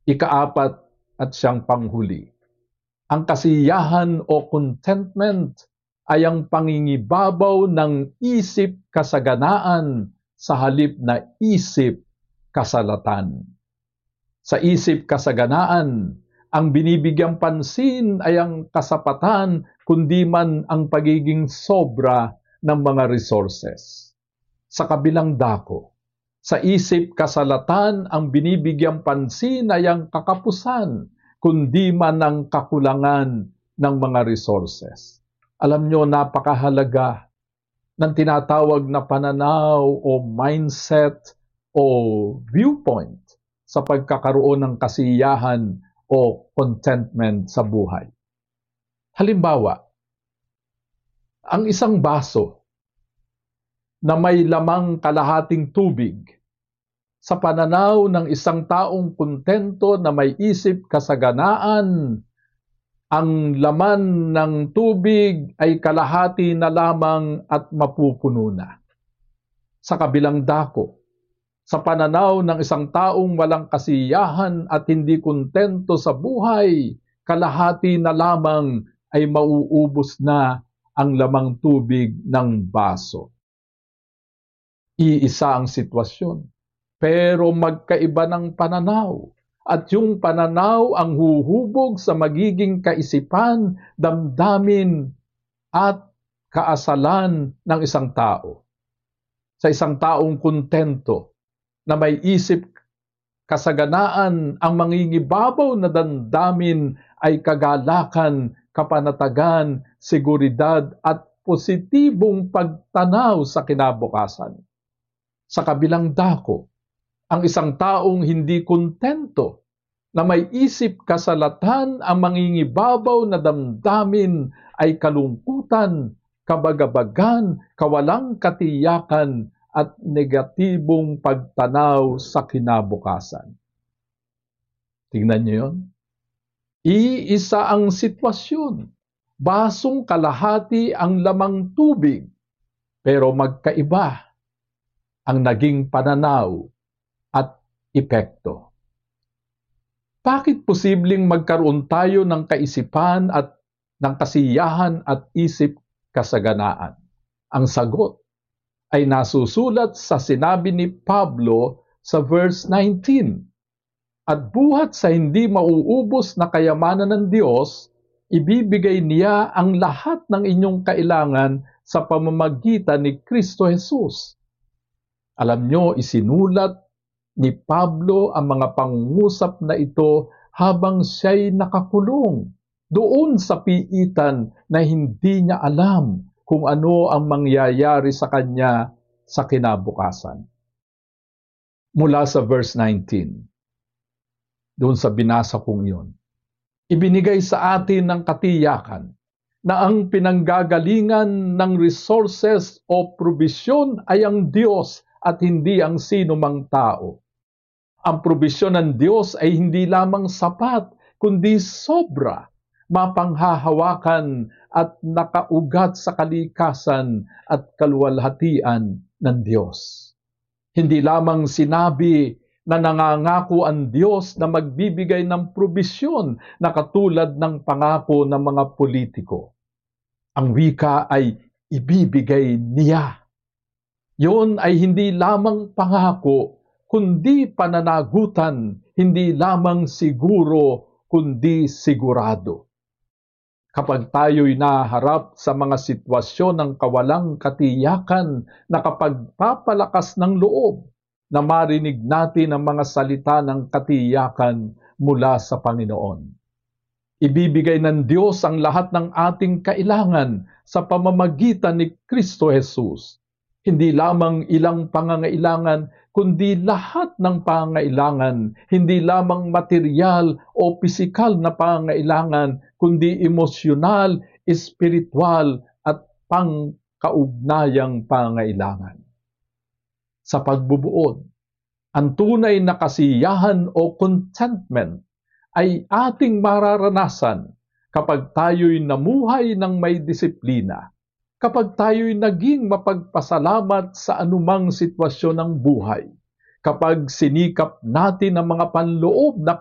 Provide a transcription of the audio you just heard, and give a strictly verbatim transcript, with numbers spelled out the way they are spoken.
Ikaapat at siyang panghuli. Ang kasiyahan o contentment ay ang pangingibabaw ng isip kasaganaan sa halip na isip kasalatan. Sa isip kasaganaan, ang binibigyang pansin ay ang kasapatan kundi man ang pagiging sobra ng mga resources. Sa kabilang dako, sa isip kasalatan ang binibigyang pansin ay ang kakapusan kundi man ang kakulangan ng mga resources. Alam nyo, napakahalaga ng tinatawag na pananaw o mindset o viewpoint sa pagkakaroon ng kasiyahan o contentment sa buhay. Halimbawa, ang isang baso na may lamang kalahating tubig, sa pananaw ng isang taong kontento na may isip kasaganaan, ang laman ng tubig ay kalahati na lamang at mapupuno na. Sa kabilang dako, sa pananaw ng isang taong walang kasiyahan at hindi kontento sa buhay, kalahati na lamang ay mauubos na ang lamang tubig ng baso. Iisa ang sitwasyon, pero magkaiba ng pananaw. At yung pananaw ang huhubog sa magiging kaisipan, damdamin at kaasalan ng isang tao. Sa isang taong kontento na may isip kasaganaan, ang mangingibabaw na damdamin ay kagalakan, kapanatagan, seguridad at positibong pagtanaw sa kinabukasan. Sa kabilang dako, ang isang taong hindi kontento na may isip kasalatan, ang mangingibabaw na damdamin ay kalungkutan, kabagabagan, kawalang katiyakan at negatibong pagtanaw sa kinabukasan. Tingnan niyo yun. Iisa ang sitwasyon. Basong kalahati ang lamang tubig, pero magkaiba ang naging pananaw at epekto. Bakit posibleng magkaroon tayo ng kaisipan at ng kasiyahan at isip kasaganaan? Ang sagot ay nasusulat sa sinabi ni Pablo sa verse nineteen. At buhat sa hindi mauubos na kayamanan ng Diyos, ibibigay niya ang lahat ng inyong kailangan sa pamamagitan ni Kristo Jesus. Alam nyo, isinulat ni Pablo ang mga pangungusap na ito habang siya'y nakakulong doon sa piitan na hindi niya alam kung ano ang mangyayari sa kanya sa kinabukasan. Mula sa verse nineteen, doon sa binasa kong yun, ibinigay sa atin ng katiyakan na ang pinanggagalingan ng resources o probisyon ay ang Diyos at hindi ang sino mang tao. Ang probisyon ng Diyos ay hindi lamang sapat, kundi sobra, mapanghahawakan at nakaugat sa kalikasan at kaluwalhatian ng Diyos. Hindi lamang sinabi na nangangako ang Diyos na magbibigay ng probisyon na katulad ng pangako ng mga politiko. Ang wika ay ibibigay niya. Yun ay hindi lamang pangako, kundi pananagutan, hindi lamang siguro, kundi sigurado. Kapag tayo'y naharap sa mga sitwasyon ng kawalang katiyakan na kapagpapalakas ng loob, na marinig natin ang mga salita ng katiyakan mula sa Panginoon. Ibibigay ng Diyos ang lahat ng ating kailangan sa pamamagitan ni Kristo Jesus. Hindi lamang ilang pangangailangan, kundi lahat ng pangangailangan, hindi lamang material o pisikal na pangangailangan, kundi emosyonal, espiritual at pangkaugnayang pangangailangan. Sa pagbubuod, ang tunay na kasiyahan o contentment ay ating mararanasan kapag tayo'y namuhay ng may disiplina, kapag tayo'y naging mapagpasalamat sa anumang sitwasyon ng buhay, kapag sinikap natin ang mga panloob na